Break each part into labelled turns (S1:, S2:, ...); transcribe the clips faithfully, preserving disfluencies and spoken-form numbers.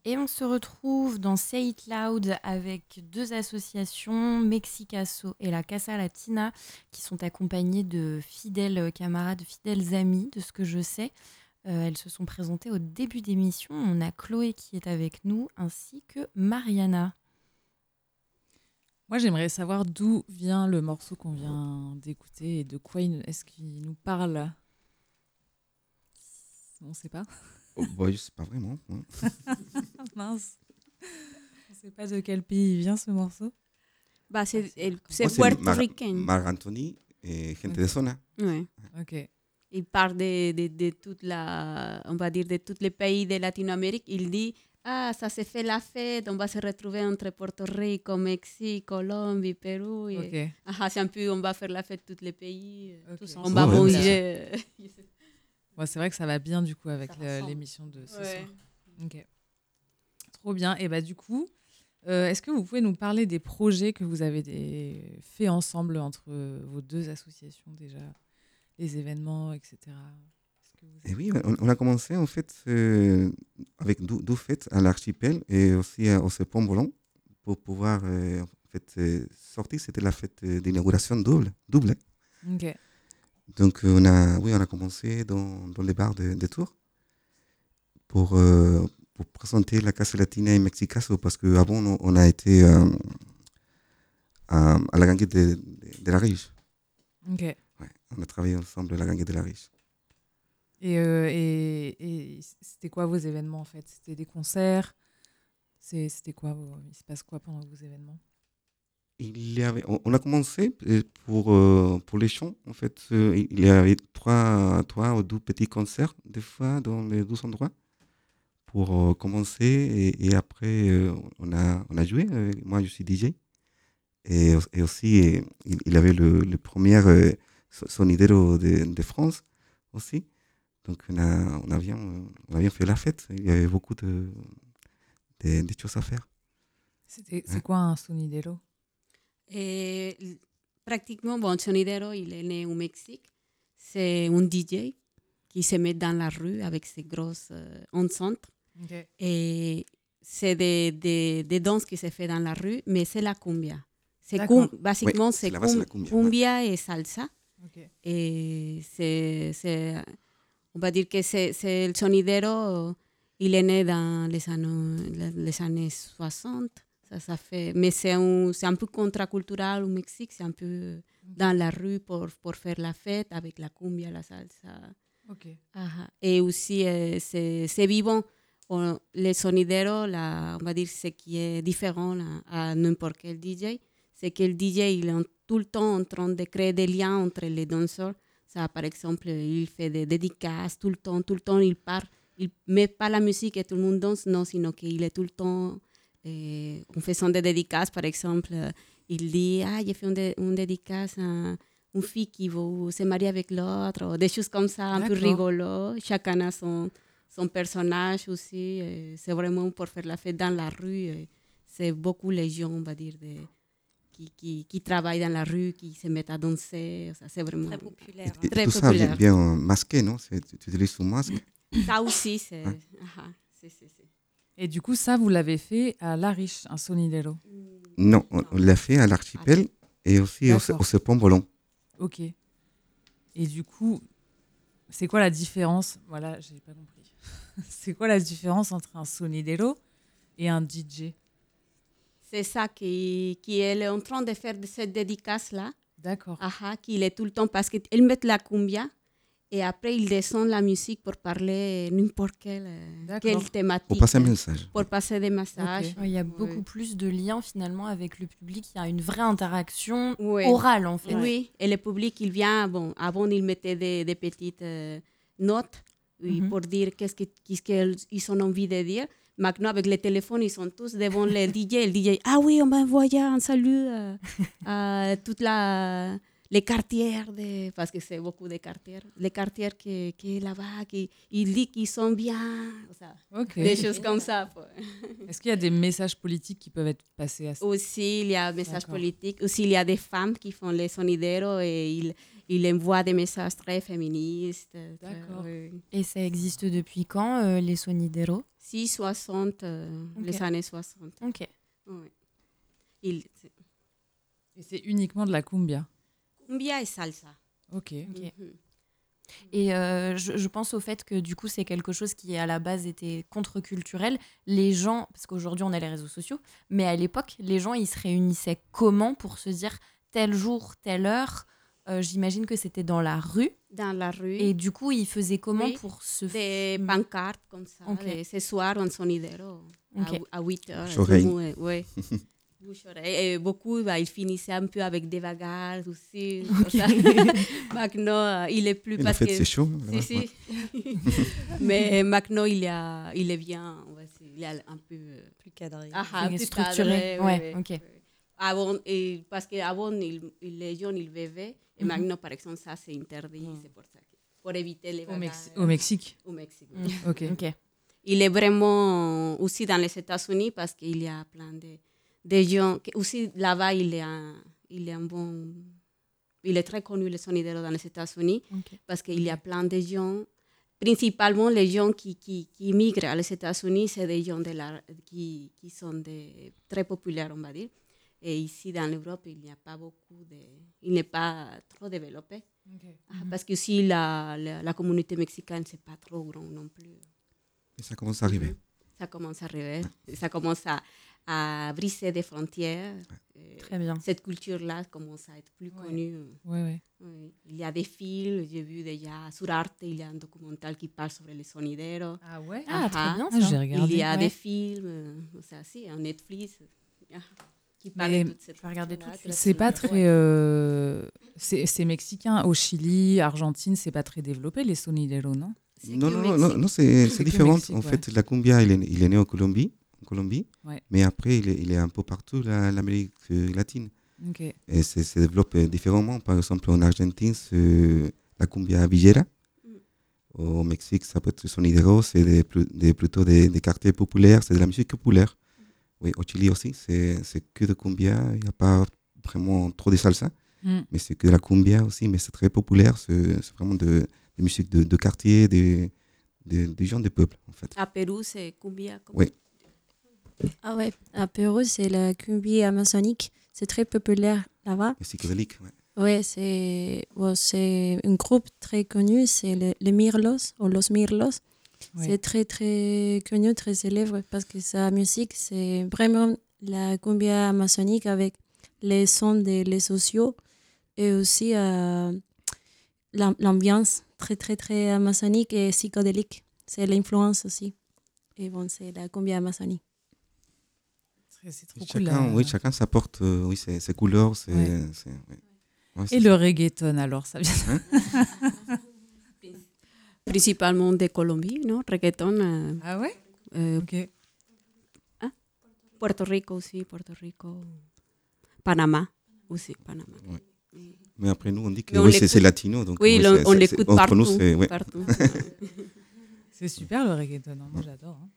S1: Et on se retrouve dans Say It Loud avec deux associations, Mexicaso et la Casa Latina, qui sont accompagnées de fidèles camarades, de fidèles amis, de ce que je sais. Euh, elles se sont présentées au début d'émission. On a Chloé qui est avec nous, ainsi que Mariana.
S2: Moi, j'aimerais savoir d'où vient le morceau qu'on vient d'écouter et de quoi il, est-ce qu'il nous parle. On ne sait pas.
S3: Oh, bah, je ne sais pas vraiment. Hein.
S2: Mince. On ne sait pas de quel pays vient ce morceau.
S4: Bah, c'est el, c'est
S3: Moi, c'est Mar-
S4: puertorricain.
S3: Mar Anthony et Gente
S2: Ok.
S3: de Zona.
S4: Ouais.
S2: Ok.
S4: Il parle de, de, de toute la, on va dire de tous les pays de Latino-Amérique. Il dit ah, ça s'est fait la fête, on va se retrouver entre Porto Rico, Mexique, Colombie, Pérou. Et,
S2: Ok.
S4: ah, c'est un peu, on va faire la fête tous les pays.
S2: Ok.
S4: Tous on va
S3: Ouais,
S4: manger.
S2: Bon, c'est vrai que ça va bien du coup avec
S4: Ça
S2: le-
S4: ressemble.
S2: l'émission de ce
S4: Ouais.
S2: soir. Ok. Trop bien. Et bah du coup, euh, est-ce que vous pouvez nous parler des projets que vous avez des... fait ensemble entre vos deux associations déjà, les événements, et cetera. Est-ce que vous
S3: Et oui, on, on a commencé en fait euh, avec deux, deux fêtes à l'archipel et aussi à- au Sepon-Bolon pour pouvoir euh, en fait, euh, sortir. C'était la fête euh, d'inauguration double. double.
S2: Ok.
S3: Donc euh, on a, oui, on a commencé dans, dans les bars de, de Tours pour, euh, pour présenter la Casa Latina et Mexicaso parce qu'avant on, on a été euh, à, à la gangue de, de, de la Riche.
S2: Ok.
S3: Ouais, on a travaillé ensemble à la gangue de la Riche.
S2: Et, euh, et, et c'était quoi vos événements en fait? C'était des concerts? C'est, c'était quoi vos... Il se passe quoi pendant vos événements?
S3: Il y avait, on, on a commencé euh, pour, euh, pour les chants. En fait, euh, il y avait trois, trois ou deux petits concerts, des fois, dans les deux endroits, pour euh, commencer. Et, et après, euh, on, a, on a joué. Euh, moi, je suis D J. Et, et aussi, euh, il, il avait le, le premier euh, so- sonidero de, de France aussi. Donc, on a, on, a bien, euh, on a bien fait la fête. Il y avait beaucoup de, de, de choses à faire.
S2: C'était, c'est
S3: Ouais.
S2: quoi un sonidero?
S4: Et l- pratiquement, bon, Sonidero, il est né au Mexique. C'est un D J qui se met dans la rue avec ses grosses euh, enceintes.
S2: Ok.
S4: Et c'est des, des, des danses qui se fait dans la rue, mais c'est la cumbia. C'est
S2: D'accord.
S4: cum, basiquement,
S3: Oui,
S4: c'est
S3: c'est la base, c'est
S4: cum-
S3: la cumbia,
S4: cumbia et salsa.
S2: Ok.
S4: Et c'est, c'est, on va dire que c'est, c'est le sonidero, il est né dans les années, les années soixante. Ça, ça fait, mais c'est un, c'est un peu contre-culturel au Mexique, c'est un peu dans la rue pour, pour faire la fête avec la cumbia, la salsa.
S2: Ok.
S4: Ajá. Et aussi, euh, c'est, c'est vivant. On, les sonideros, la, on va dire ce qui est différent là, à n'importe quel D J, c'est que le D J il est en- tout le temps en train de créer des liens entre les danseurs. Ça, par exemple, il fait des dédicaces tout le temps, tout le temps, il part. Il ne met pas la musique et tout le monde danse, non, sinon qu'il est tout le temps euh, en faisant des dédicaces. Par exemple, euh, il dit ah, j'ai fait une, dé- une dédicace à une fille qui veut se marier avec l'autre, ou des choses comme ça, un peu
S2: D'accord.
S4: rigolo. Chacun a son, son personnage aussi. euh, C'est vraiment pour faire la fête dans la rue. euh, C'est beaucoup les gens, on va dire, de, qui, qui, qui travaillent dans la rue, qui se mettent à danser. Ça, c'est vraiment
S5: Très populaire.
S3: Et, et
S4: très
S3: tout ça vient,
S4: populaire.
S3: vient euh, masqué, non? C'est- Tu, tu utilises ton masque.
S4: Ça aussi, c'est...
S3: Hein?
S4: aha, c'est, c'est, c'est.
S2: Et du coup, ça, vous l'avez fait à La Riche, un sonidero.
S3: Non, on, on l'a fait à l'archipel et aussi au,
S2: D'accord.
S3: au Sepon-Bolon.
S2: Ok. Et du coup, c'est quoi la différence? Voilà, j'ai pas compris. C'est quoi la différence entre un sonidero et un D J?
S4: C'est ça qui, qui est en train de faire de cette dédicace-là.
S2: D'accord.
S4: Aha, qu'il est tout le temps parce qu'ils mettent la cumbia et après ils descendent la musique pour parler n'importe quelle, euh,
S2: D'accord.
S4: quelle thématique.
S3: Pour passer un
S4: hein,
S3: message.
S4: Pour passer des messages.
S2: Ok.
S1: Ouais, il y a
S4: Oui.
S1: beaucoup plus de liens finalement avec le public. Il y a une vraie interaction
S4: Oui.
S1: orale en fait.
S4: Oui, et le public, il vient, bon, avant ils mettaient des, des petites euh, notes oui,
S1: Mhm.
S4: pour dire qu'est-ce que- qu'est-ce qu'ils ont envie de dire. Maintenant, avec les téléphones, ils sont tous devant le D J. Le D J, ah oui, on va envoyer un salut euh, à toutes la, les quartiers, de, parce que c'est beaucoup de quartiers, les quartiers qui, qui est là-bas, qui, il dit qu'ils sont bien, o sea,
S2: Ok.
S4: des choses comme ça. Pues.
S2: Est-ce qu'il y a des messages politiques qui peuvent être passés à ça?
S4: Aussi, il y a un message
S2: D'accord.
S4: politique. Aussi, il y a des femmes qui font les sonideros et ils, il envoie des messages très féministes.
S2: D'accord.
S4: Très, oui.
S1: Et ça existe depuis quand, euh, les sonideros?
S4: Si, soixante, euh,
S1: Ok.
S4: les années soixante.
S1: Ok.
S4: Oui. Il,
S2: Et c'est uniquement de la cumbia.
S4: cumbia et salsa.
S2: Ok.
S1: Ok.
S4: Mhm.
S1: Et euh, je, je pense au fait que du coup, c'est quelque chose qui à la base était contre-culturel. Les gens, parce qu'aujourd'hui on a les réseaux sociaux, mais à l'époque, les gens ils se réunissaient comment pour se dire tel jour, telle heure. Euh, J'imagine que c'était dans la rue.
S4: Dans la rue,
S1: Et du coup, ils faisaient comment
S4: Oui,
S1: pour se
S4: des
S1: f-
S4: pancartes comme ça.
S1: Ok.
S4: de ce soir, un sonidero
S1: Ok.
S4: à, à huit heures.
S3: Bouche
S4: tout le
S3: oreille.
S4: monde est- ouais. Bouche oreille. Et beaucoup, bah, ils finissaient un peu avec des bagarres aussi. comme ça. Maintenant, euh, il est plus
S3: Et la
S4: parce
S3: fête,
S4: que
S3: c'est chaud.
S4: Si,
S3: là-bas,
S4: si.
S3: ouais.
S4: Mais maintenant, il, y a, il est bien, on va dire, il est un peu euh,
S5: Plus cadré.
S4: ah,
S1: C'est
S4: plus
S1: structuré.
S4: cadré,
S1: Ouais,
S4: oui,
S1: ok.
S4: oui. Avant, et, parce qu'avant, il, il- les jeunes, ils buvaient. Et
S1: Mhm.
S4: maintenant, par exemple, ça, c'est interdit.
S5: Mhm.
S4: C'est pour ça. que- pour éviter les
S2: Au,
S4: bagarres.
S2: Mexi- au Mexique.
S4: Au Mexique, oui.
S1: Mm.
S2: Ok.
S1: Ok.
S4: Il est vraiment aussi dans les États-Unis parce qu'il y a plein de, de gens. que- Aussi là-bas, il est un, il est un bon. Il est très connu, le sonidero, dans les États-Unis
S1: Ok.
S4: parce qu'il y a plein de gens. Principalement, les gens qui, qui, qui migrent aux États-Unis, c'est des gens de la, qui, qui sont des, très populaires, on va dire. Et ici, dans l'Europe, il n'y a pas beaucoup de. Il n'est pas trop développé. Ah,
S1: Mhm.
S4: Parce que aussi, la, la, la communauté mexicaine, c'est pas trop grand non plus.
S3: Et ça commence à arriver.
S4: Ça commence à arriver. Ça commence à, à briser des frontières. Euh,
S1: Très bien.
S4: Cette culture-là commence à être plus
S2: Ouais.
S4: connue.
S2: Ouais, ouais.
S4: Oui. Il y a des films, j'ai vu déjà sur Arte, il y a un documentaire qui parle sur les sonideros.
S2: Ah ouais.
S1: Ah, très
S4: Aha.
S1: bien
S2: Ah,
S1: ça.
S2: j'ai regardé.
S4: Il y a
S1: Ouais.
S4: des films, euh, c'est aussi, un Netflix, ah, qui parle
S2: Mais
S4: de toute cette
S1: je vais regarder tout de
S4: culture-là,
S1: suite.
S2: C'est pas
S4: très-
S2: très. euh, C'est c'est mexicain. Au Chili, Argentine, c'est pas très développé, les sonideros, non?
S4: C'est
S3: Non,
S4: que
S3: non,
S4: au
S3: non, non,
S4: Mexique.
S3: non, c'est
S2: C'est
S3: c'est
S2: que
S3: différent.
S2: Mexique,
S3: En
S2: ouais.
S3: fait, la cumbia, il est, il est né en Colombie, en Colombie,
S2: Ouais.
S3: mais après, il est, il est un peu partout, la- l'Amérique euh, latine.
S2: Ok.
S3: Et c'est se développe euh, différemment. Par exemple, en Argentine, c'est la cumbia villera.
S4: Mm.
S3: Au Mexique, ça peut être sonidero, c'est des, plu- des- plutôt des, des quartiers populaires, c'est de la musique populaire. Oui, au Chili aussi, c'est c'est que de cumbia, il n'y a pas vraiment trop de salsa,
S2: Mm.
S3: mais c'est que de la cumbia aussi, mais c'est très populaire, c'est c'est vraiment de, de musique de, de quartier, des de, de gens du peuple, en fait.
S4: À Pérou, c'est cumbia. comme-
S3: Oui.
S5: Ah ouais, à Pérou, c'est la cumbia amazonique. C'est très populaire là-bas.
S3: Mais psychédélique, ouais.
S5: Ouais, c'est bon, c'est un groupe très connu, c'est le- les Mirlos ou Los Mirlos.
S2: Ouais.
S5: C'est très très connu, très célèbre parce que sa musique, c'est vraiment la cumbia amazonique avec les sons des les sociaux et aussi euh, l'am- l'ambiance très très très amazonique et psychédélique. C'est l'influence aussi. Et bon, c'est la cumbia amazonique.
S2: C'est c'est trop cool.
S3: Chacun,
S2: là.
S3: oui, chacun s'apporte euh, oui, ses, ses couleurs, ses,
S2: Ouais.
S3: ses- ouais. Ouais,
S2: Et
S3: c'est
S2: le
S3: ça.
S2: reggaeton, alors, ça vient.
S4: Principalement de Colombie, non? Reggaeton. euh,
S2: Ah ouais.
S4: euh,
S2: Ok.
S4: Puerto Rico aussi, Puerto Rico. Panama aussi, Panama.
S3: Mais après, nous, on dit que
S4: Mais on
S3: oui, c'est
S4: l'écoute.
S3: c'est latino. Donc,
S4: Oui,
S3: ouais,
S4: le-
S3: c'est-
S4: on
S3: c'est-
S4: l'écoute
S3: c'est- entre
S4: partout.
S3: nous, c'est ouais.
S4: partout.
S2: C'est super le reggaeton, hein. Moi j'adore. hein.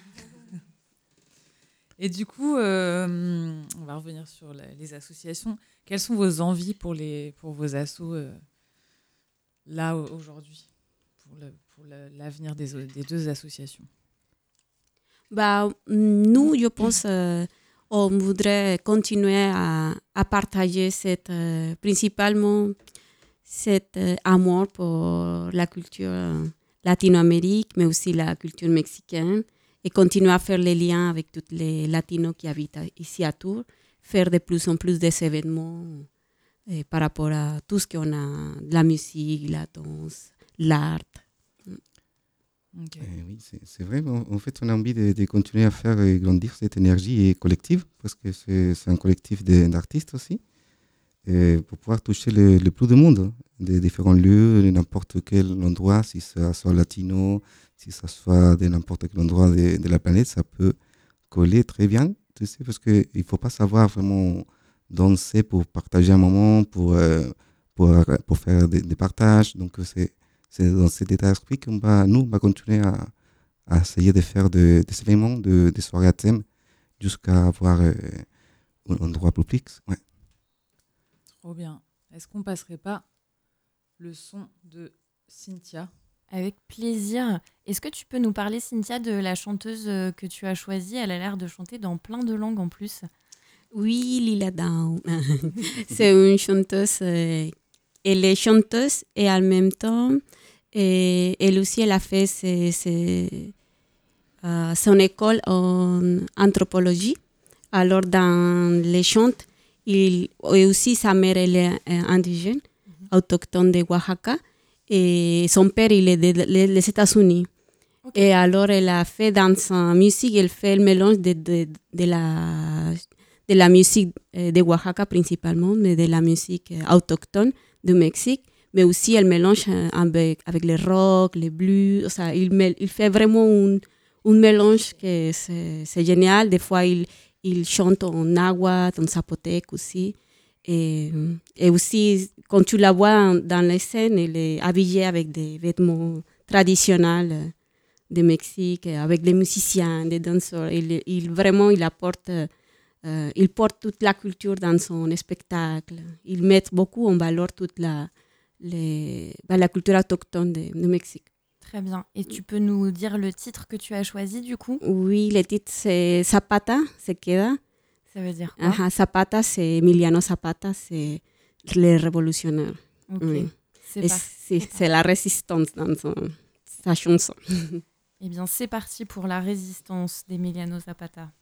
S2: Et du coup, euh, on va revenir sur la- les associations. Quelles sont vos envies pour, les, pour vos assos euh, là au- aujourd'hui, pour le- pour le- l'avenir des, o- des deux associations?
S4: Bah, nous, je pense, euh, on voudrait continuer à, à partager cette, euh, principalement cet euh, amour pour la culture euh, latino-américaine, mais aussi la culture mexicaine, et continuer à faire les liens avec tous les latinos qui habitent à- ici à Tours, faire de plus en plus des événements euh, par rapport à tout ce qu'on a, la musique, la danse, l'art.
S2: Ok.
S3: Eh oui, c'est c'est vrai. mais En, en fait, on a envie de, de continuer à faire euh, grandir cette énergie et collective, parce que c'est c'est un collectif de- d'artistes aussi, et pour pouvoir toucher le, le plus de monde, hein, de différents lieux, de n'importe quel endroit, si ça soit latino, si ça soit de n'importe quel endroit de, de la planète, ça peut coller très bien, tu sais, parce qu'il ne faut pas savoir vraiment danser pour partager un moment, pour, euh, pour, pour faire des, des partages. Donc, euh, c'est c'est dans cet état d'esprit qu'on va, nous, on va continuer à, à essayer de faire de- des événements, de, des soirées à thème, jusqu'à avoir euh, un endroit public. Ouais.
S2: Trop bien. Est-ce qu'on passerait pas le son de Cynthia.
S1: Avec plaisir. Est-ce que tu peux nous parler, Cynthia, de la chanteuse euh, que tu as choisie? Elle a l'air de chanter dans plein de langues en plus.
S4: Oui, Lila Down. C'est une chanteuse. euh, elle est chanteuse et en même temps, et elle aussi, elle a fait ses- ses, euh, son école en anthropologie. Alors, dans les chants, il, et aussi sa mère, elle est euh, indigène, autochtone de Oaxaca, et son père, il est des de, les les États-Unis.
S1: Ok.
S4: Et alors, elle a fait dans sa musique, elle fait le mélange de, de, de la, de la musique euh, de Oaxaca principalement, mais de la musique euh, autochtone du Mexique, mais aussi elle mélange euh, avec, avec le rock, le blues, o sea, il, mêle- il fait vraiment un, un mélange que c'est c'est génial. Des fois, il, il chante en náhuatl, en zapotèque aussi. Et, et aussi, quand tu la vois en- dans les scènes, elle est habillée avec des vêtements traditionnels euh, du Mexique, euh, avec les musiciens, des danseurs. Il, il vraiment, il apporte, euh, euh, il porte toute la culture dans son spectacle. Il met beaucoup en valeur toute la, les, bah, la culture autochtone de- du Mexique.
S1: Très bien. Et tu peux nous dire le titre que tu as choisi du coup?
S4: Oui, le titre c'est Zapata, se queda.
S1: Ça veut dire quoi?
S4: Ajá, Zapata, c'est Emiliano Zapata, c'est le révolutionnaire.
S1: Ok.
S4: Oui.
S1: C'est
S4: Et
S1: parti.
S4: c'est c'est la résistance dans son, sa chanson.
S1: Eh bien, c'est parti pour la résistance d'Emiliano Zapata.